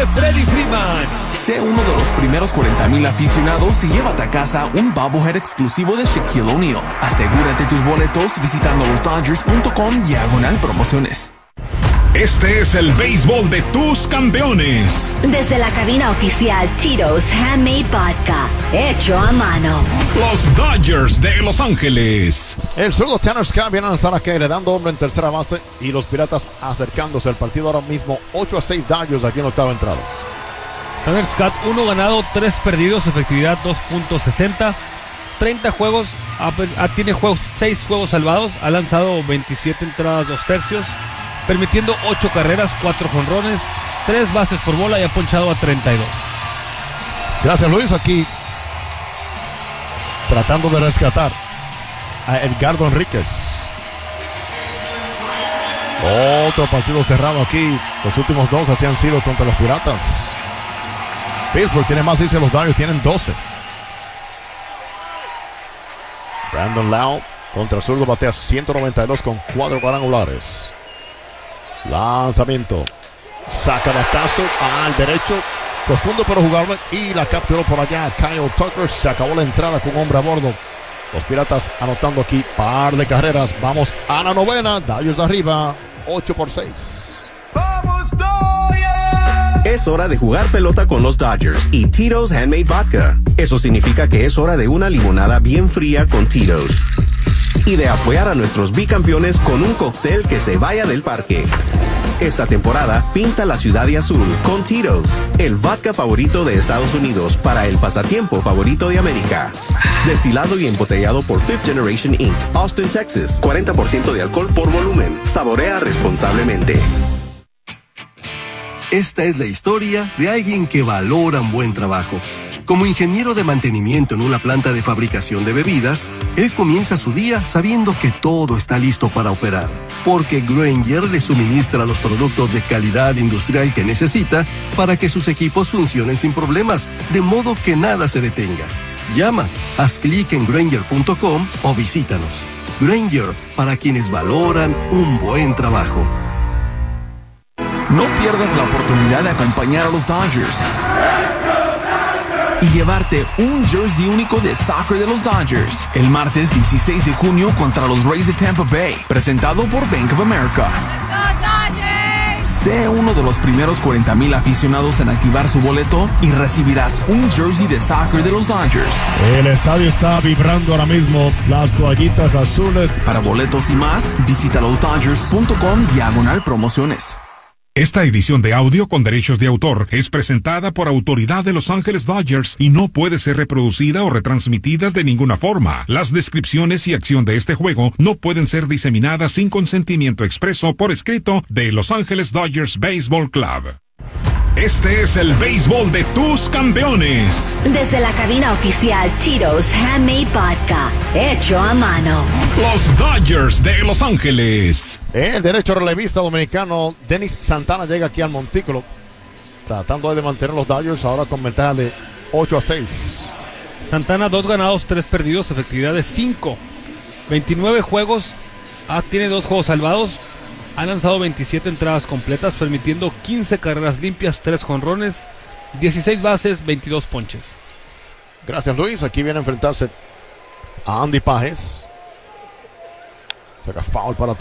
de Freddie Freeman. Sé uno de los primeros 40,000 aficionados y llévate a casa un bobblehead exclusivo de Shaquille O'Neal. Asegúrate tus boletos visitando losdodgers.com/promociones. Este es el béisbol de tus campeones. Desde la cabina oficial Tito's Handmade Vodka, hecho a mano. Los Dodgers de Los Ángeles. El zurdo Tanner Scott viene a estar aquí, le dando hombre en tercera base y los Piratas acercándose. El partido ahora mismo 8-6 Dodgers aquí en la octava entrada. Tanner Scott, 1 ganado, 3 perdidos, efectividad 2.60, 30 juegos, tiene 6 juegos salvados, ha lanzado 27 entradas, 2 tercios, permitiendo 8 carreras, 4 jonrones, 3 bases por bola y ha ponchado a 32. Gracias, Luis. Aquí tratando de rescatar a Edgardo Enríquez. Otro partido cerrado aquí. Los últimos 2 así han sido contra los Piratas. Pittsburgh tiene más, dice los Dodgers tienen 12. Brandon Lau contra el zurdo batea 192 con 4 cuadrangulares. Lanzamiento. Saca batazo al derecho. Profundo pero jugable. Y la capturó por allá Kyle Tucker. Se acabó la entrada con hombre a bordo. Los Piratas anotando aquí par de carreras. Vamos a la novena. Dodgers arriba. 8-6. ¡Vamos, Dodgers! Es hora de jugar pelota con los Dodgers y Tito's Handmade Vodka. Eso significa que es hora de una limonada bien fría con Tito's. Y de apoyar a nuestros bicampeones con un cóctel que se vaya del parque. Esta temporada, pinta la ciudad de azul con Tito's, el vodka favorito de Estados Unidos para el pasatiempo favorito de América. Destilado y embotellado por Fifth Generation Inc., Austin, Texas. 40% de alcohol por volumen. Saborea responsablemente. Esta es la historia de alguien que valora un buen trabajo. Como ingeniero de mantenimiento en una planta de fabricación de bebidas, él comienza su día sabiendo que todo está listo para operar, porque Grainger le suministra los productos de calidad industrial que necesita para que sus equipos funcionen sin problemas, de modo que nada se detenga. Llama, haz clic en Grainger.com o visítanos. Grainger, para quienes valoran un buen trabajo. No pierdas la oportunidad de acompañar a los Dodgers y llevarte un jersey único de soccer de los Dodgers el martes 16 de junio contra los Rays de Tampa Bay, presentado por Bank of America. Sé uno de los primeros 40,000 aficionados en activar su boleto y recibirás un jersey de soccer de los Dodgers. El estadio está vibrando ahora mismo. Las toallitas azules. Para boletos y más, visita losdodgers.com/promociones. Esta edición de audio con derechos de autor es presentada por autoridad de Los Ángeles Dodgers y no puede ser reproducida o retransmitida de ninguna forma. Las descripciones y acción de este juego no pueden ser diseminadas sin consentimiento expreso por escrito de Los Ángeles Dodgers Baseball Club. Este es el béisbol de tus campeones. Desde la cabina oficial Tito's Handmade Vodka, hecho a mano. Los Dodgers de Los Ángeles. El derecho relevista dominicano Denis Santana llega aquí al montículo, tratando de mantener los Dodgers ahora con ventaja de 8-6. Santana, 2 ganados, 3 perdidos, efectividad de 5. 29 juegos, tiene 2 juegos salvados. Ha lanzado 27 entradas completas, permitiendo 15 carreras limpias, 3 jonrones, 16 bases, 22 ponches. Gracias, Luis. Aquí viene a enfrentarse a Andy Pages. Saca foul para